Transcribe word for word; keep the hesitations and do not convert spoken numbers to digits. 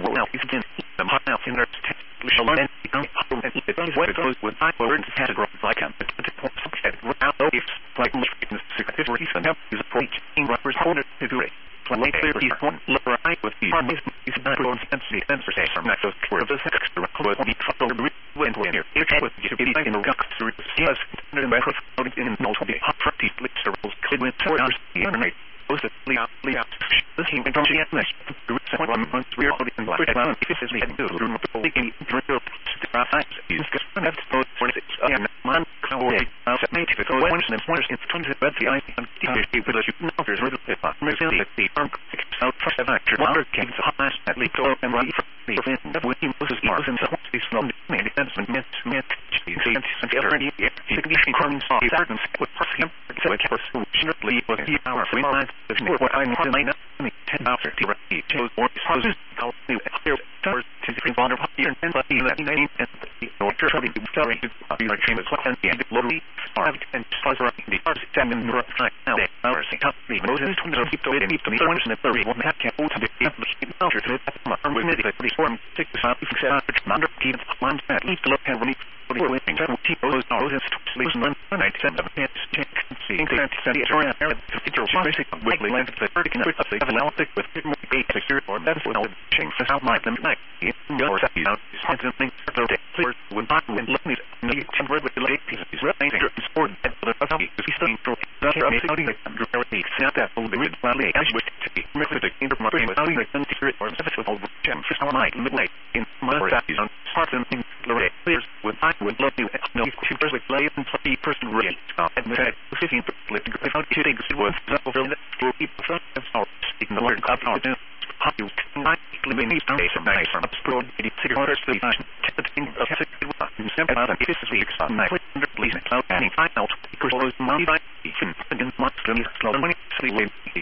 for now is in the mile in their shall and become home and it is what it goes with I were in category like I'm at the point subject without if like in secret reason have is for each in rubbers holder to do it. Play clear is one look right with the armies is not going to see sensor say from that those for the extra would be trouble when when you're with you be in the guts to yes in the microphone in no to be hot pretty literals could win to the internet. Was it Leah Leah the team in Georgia next to one month we are in black and this is the do room of the big drill right is going to have to for it and man cowboy made it so once and once in front of the I and the with you know there's really paper maybe the arm out trust of actor water came to high at least go and right for the event with him was smart and so this not made sense and meant meant you see and the other significant crimes are certain with him so it was surely was he our there's more what I'm saying now ten after the right chose more houses how to clear stars to the water here and but the name and the order of the story to be like famous what and the lottery are and stars are the stars seven right now they are saying top the Moses to the people in the ones in the thirty one have can to the after to the arm with the reform six to five six seven under keep one at least look and really for the wing that people those are those sleeps one ninety-seven can't see that the area to feature basic weekly length the thirty can with the analytic with more eight secure or that's what I'll change this out like them like in your set out something so that clear would not win let me need to read with the late pieces really sport at the top is still for that are making the set that will be read finally as with to be method in the market without the secret or special gem for our mind midnight in my that is on part and things clears with I would love to know if you first play and play person really and that fifteen let the without shooting was over for people from our in the word of our how you might living these days of nice from upsproad the cigarettes the testing of simple out of this is weeks on my please cloud any find out because those money even against months slow money